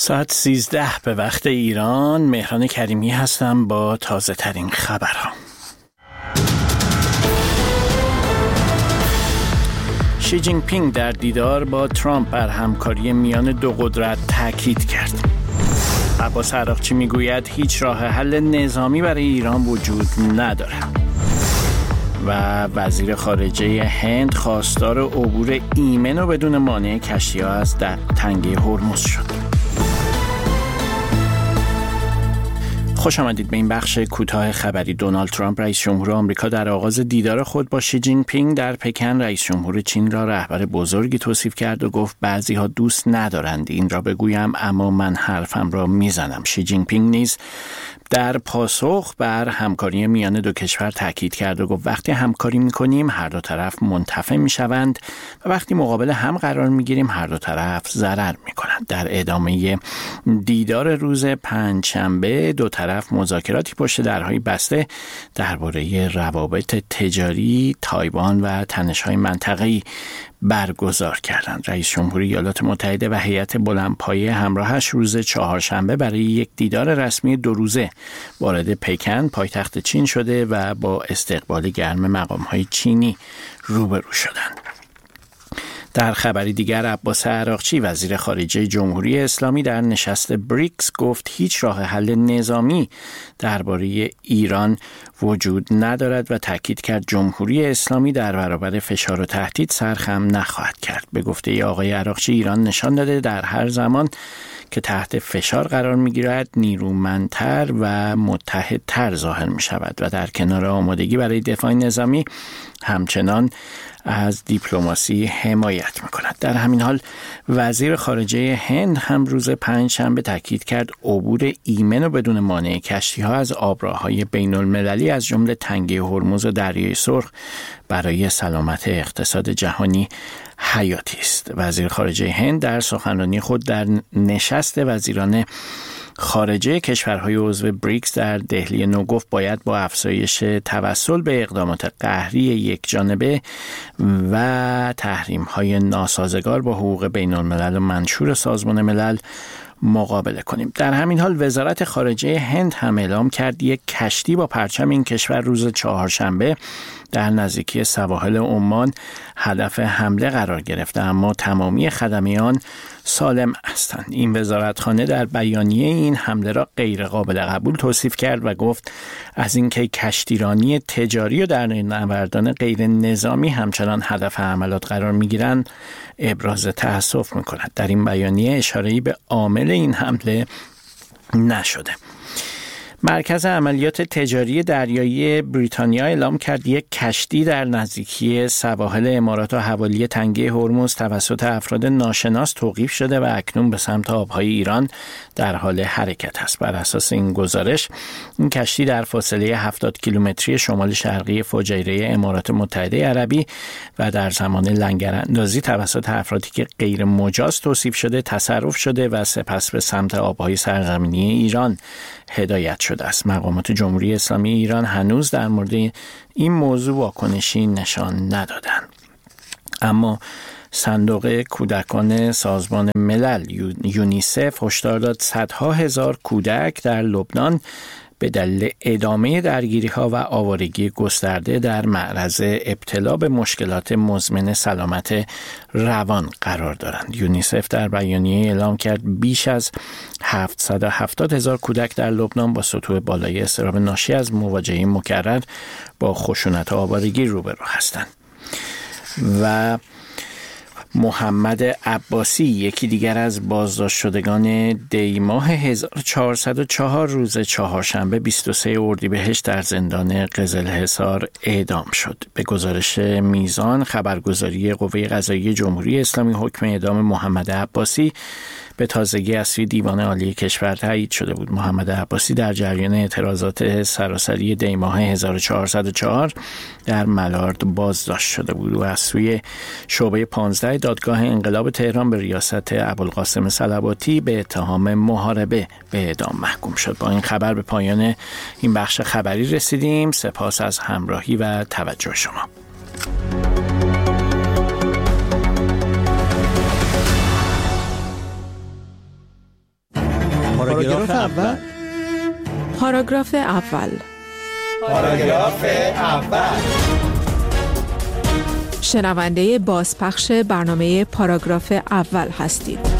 ساعت 13 به وقت ایران. مهران کریمی هستم با تازه ترین خبرها. شی جین پینگ در دیدار با ترامپ بر همکاری میان دو قدرت تاکید کرد. عباس عراقچی میگوید هیچ راه حل نظامی برای ایران وجود ندارد. و وزیر خارجه هند خواستار عبور ایمن و بدون مانع کشتی‌ها از تنگه هرمز شد. خوش آمدید به این بخش کوتاه خبری. دونالد ترامپ رئیس جمهور آمریکا در آغاز دیدار خود با شی جین پینگ در پکن رئیس جمهور چین را رهبر بزرگی توصیف کرد و گفت بعضی‌ها دوست ندارند این را بگویم اما من حرفم را میزنم. شی جین پینگ نیز در پاسخ بر همکاری میان دو کشور تاکید کرد و گفت وقتی همکاری میکنیم هر دو طرف منتفع میشوند و وقتی مقابل هم قرار میگیریم هر دو طرف ضرر میکنند. در ادامه دیدار روز پنجشنبه دو طرف مذاکراتی پشت درهای بسته درباره روابط تجاری، تایوان و تنش‌های منطقه‌ای برگزار کردند. رئیس جمهوری ایالات متحده و هیئت بلندپایه همراهش روز چهارشنبه برای یک دیدار رسمی 2 روزه وارد پکن پایتخت چین شده و با استقبال گرم مقام‌های چینی روبرو شدند. در خبری دیگر عباس عراقچی وزیر خارجه جمهوری اسلامی در نشست بریکس گفت هیچ راه حل نظامی درباره ایران وجود ندارد و تاکید کرد جمهوری اسلامی در برابر فشار و تهدید سرخم نخواهد کرد. به گفته آقای عراقچی ایران نشان داده در هر زمان که تحت فشار قرار می‌گیرد نیرومندتر و متحدتر ظاهر می‌شود و در کنار آمادگی برای دفاع نظامی همچنان از دیپلماسی حمایت می‌کند. در همین حال وزیر خارجه هند هم روز پنجشنبه تاکید کرد عبور ایمن و بدون مانع کشتی‌ها از آبراهای بین‌المللی از جمله تنگه هرمز و دریای سرخ برای سلامت اقتصاد جهانی حیاتی است. وزیر خارجه هند در سخنرانی خود در نشست وزیران خارجه کشورهای عضو بریکس در دهلی نو گفت باید با افزایش توسل به اقدامات قهری یکجانبه و تحریم‌های ناسازگار با حقوق بین‌الملل و منشور سازمان ملل مقابله کنیم. در همین حال وزارت خارجه هند هم اعلام کرد یک کشتی با پرچم این کشور روز چهارشنبه در نزدیکی سواحل عمان هدف حمله قرار گرفته اما تمامی خدمیان سالم هستند. این وزارتخانه در بیانیه این حمله را غیر قابل قبول توصیف کرد و گفت از اینکه کشتیرانی تجاری و در نوردان غیر نظامی همچنان هدف حملات قرار می‌گیرند ابراز تأسف می‌کند. در این بیانیه اشاره‌ای به عامل این حمله نشده. مرکز عملیات تجاری دریایی بریتانیا اعلام کرد یک کشتی در نزدیکی سواحل امارات و حوالی تنگه هرمز توسط افراد ناشناس توقیف شده و اکنون به سمت آبهای ایران در حال حرکت است. بر اساس این گزارش این کشتی در فاصله 70 کیلومتری شمال شرقی فجیره امارات متحده عربی و در زمان لنگراندازی توسط افرادی که غیر مجاز توصیف شده تصرف شده و سپس به سمت آبهای سرزمینی ایران هدایت شده است. مقامات جمهوری اسلامی ایران هنوز در مورد این موضوع واکنشی نشان ندادند. اما صندوق کودکان سازمان ملل یونیسف هشدار داد صدها هزار کودک در لبنان به دلیل ادامه درگیری‌ها و آوارگی گسترده در معرض ابتلا به مشکلات مزمن سلامت روان قرار دارند. یونیسف در بیانیه اعلام کرد بیش از 770,000 کودک در لبنان با سطوح بالای اضطراب ناشی از مواجهه مکرر با خشونت و آوارگی روبرو هستند. و محمد عباسی یکی دیگر از بازداشت شدگان دیماه 1404 روز چهارشنبه 23 اردیبهشت در زندان قزلحصار اعدام شد. به گزارش میزان خبرگزاری قوه قضاییه جمهوری اسلامی حکم اعدام محمد عباسی به تازگی از سوی دیوان عالی کشور تایید شده بود. محمد عباسی در جریان اعتراضات سراسری دیماه 1404 در ملارد بازداشت شده بود و از سوی شعبه 15 دادگاه انقلاب تهران به ریاست ابوالقاسم صلواتی به اتهام محاربه به اعدام محکوم شد. با این خبر به پایان این بخش خبری رسیدیم. سپاس از همراهی و توجه شما. پاراگراف اول. پاراگراف اول. پاراگراف اول. شنونده بازپخش برنامه پاراگراف اول هستید.